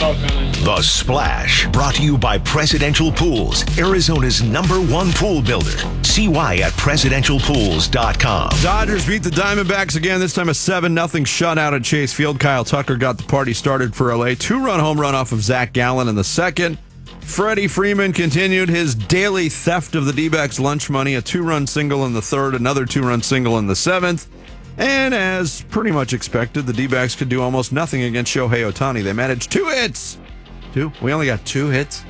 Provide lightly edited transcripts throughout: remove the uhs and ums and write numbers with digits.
The Splash, brought to you by Presidential Pools, Arizona's #1 pool builder. See why at presidentialpools.com. Dodgers beat the Diamondbacks again, this time a 7-0 shutout at Chase Field. Kyle Tucker got the party started for LA. 2-run home run off of Zach Gallen in the second. Freddie Freeman continued his daily theft of the D-backs lunch money. A 2-run single in the third, another 2-run single in the seventh. And as pretty much expected, the D-backs could do almost nothing against Shohei Ohtani. They managed 2 hits. 2? We only got 2 hits?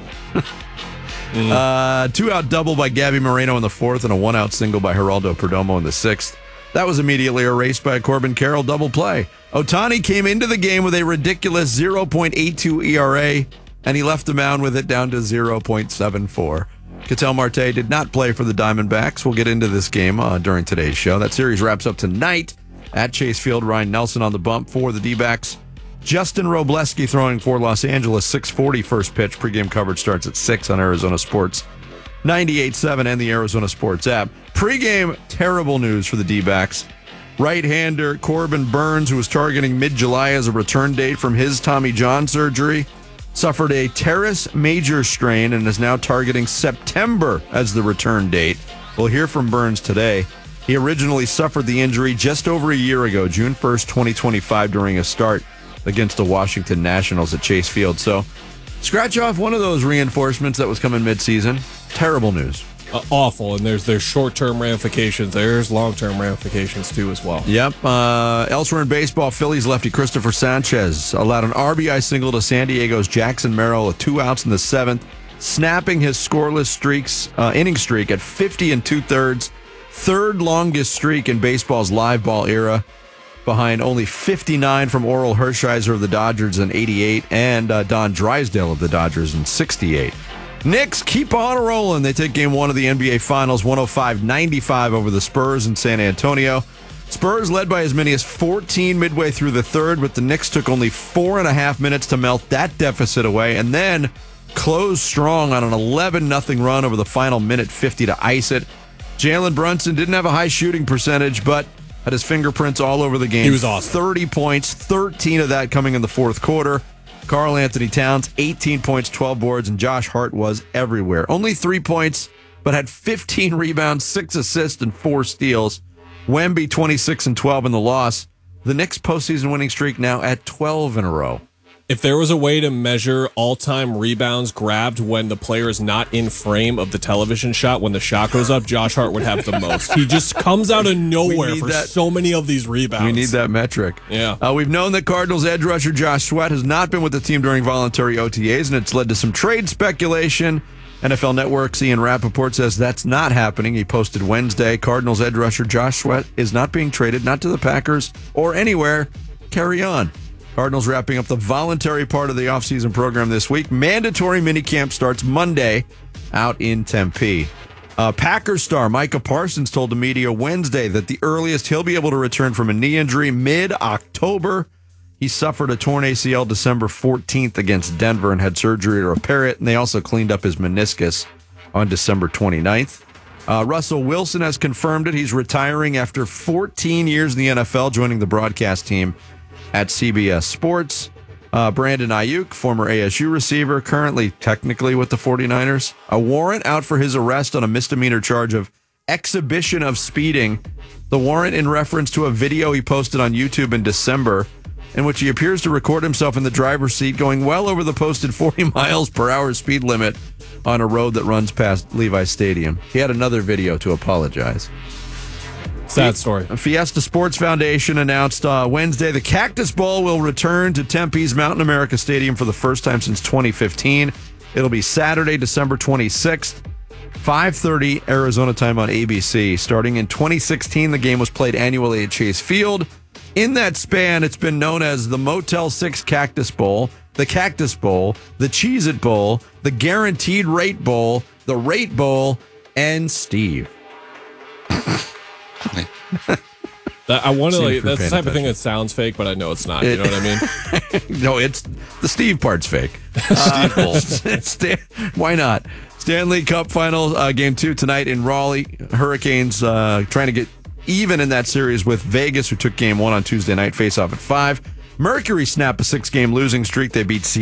2-out double by Gabby Moreno in the fourth and a 1-out single by Geraldo Perdomo in the sixth. That was immediately erased by a Corbin Carroll double play. Ohtani came into the game with a ridiculous 0.82 ERA, and he left the mound with it down to 0.74. Ketel Marte did not play for the Diamondbacks. We'll get into this game during today's show. That series wraps up tonight at Chase Field. Ryan Nelson on the bump for the D-backs. Justin Robleski throwing for Los Angeles. 6:40 first pitch. Pregame coverage starts at 6 on Arizona Sports 98.7 and the Arizona Sports app. Pregame, terrible news for the D-backs. Right-hander Corbin Burns, who was targeting mid-July as a return date from his Tommy John surgery, suffered a teres major strain and is now targeting September as the return date. We'll hear from Burns today. He originally suffered the injury just over a year ago, June 1st, 2025, during a start against the Washington Nationals at Chase Field. So scratch off one of those reinforcements that was coming midseason. Terrible news. Awful, and there's short-term ramifications. There's long-term ramifications, too, as well. Yep. Elsewhere in baseball, Phillies lefty Christopher Sanchez allowed an RBI single to San Diego's Jackson Merrill with 2 outs in the seventh, snapping his scoreless inning streak at 50 2/3, third longest streak in baseball's live ball era, behind only 59 from Oral Hershiser of the Dodgers in 88 and Don Drysdale of the Dodgers in 68. Knicks keep on rolling. They take game 1 of the NBA Finals, 105-95 over the Spurs in San Antonio. Spurs led by as many as 14 midway through the third, but the Knicks took only 4.5 minutes to melt that deficit away and then closed strong on an 11-0 run over the final minute 50 to ice it. Jalen Brunson didn't have a high shooting percentage, but had his fingerprints all over the game. He was awesome. 30 points, 13 of that coming in the fourth quarter. Karl Anthony Towns, 18 points, 12 boards, and Josh Hart was everywhere. Only 3 points, but had 15 rebounds, 6 assists, and 4 steals. Wemby, 26-12 in the loss. The Knicks' postseason winning streak now at 12 in a row. If there was a way to measure all-time rebounds grabbed when the player is not in frame of the television shot, when the shot goes up, Josh Hart would have the most. He just comes out of nowhere for so many of these rebounds. We need that metric. Yeah. We've known that Cardinals edge rusher Josh Sweat has not been with the team during voluntary OTAs, and it's led to some trade speculation. NFL Network's Ian Rappaport says that's not happening. He posted Wednesday, Cardinals edge rusher Josh Sweat is not being traded, not to the Packers or anywhere. Carry on. Cardinals wrapping up the voluntary part of the offseason program this week. Mandatory minicamp starts Monday out in Tempe. Packers star Micah Parsons told the media Wednesday that the earliest he'll be able to return from a knee injury mid-October. He suffered a torn ACL December 14th against Denver and had surgery to repair it, and they also cleaned up his meniscus on December 29th. Russell Wilson has confirmed it. He's retiring after 14 years in the NFL, joining the broadcast team at CBS Sports. Brandon Ayuk, former ASU receiver, currently technically with the 49ers. A warrant out for his arrest on a misdemeanor charge of exhibition of speeding. The warrant in reference to a video he posted on YouTube in December, in which he appears to record himself in the driver's seat going well over the posted 40 miles per hour speed limit on a road that runs past Levi Stadium. He had another video to apologize. Sad story. Fiesta Sports Foundation announced Wednesday the Cactus Bowl will return to Tempe's Mountain America Stadium for the first time since 2015. It'll be Saturday, December 26th, 5:30 Arizona time on ABC. Starting in 2016, the game was played annually at Chase Field. In that span, it's been known as the Motel 6 Cactus Bowl, the Cactus Bowl, the Cheez-It Bowl, the Guaranteed Rate Bowl, the Rate Bowl, and Steve. I want to that's the type of thing that sounds fake, but I know it's not. You know what I mean? No, it's the Steve part's fake. Steve Bowl. Why not? Stanley Cup Final, Game 2 tonight in Raleigh. Hurricanes trying to get even in that series with Vegas, who took Game 1 on Tuesday night. Face off at 5. Mercury snapped a 6-game losing streak. They beat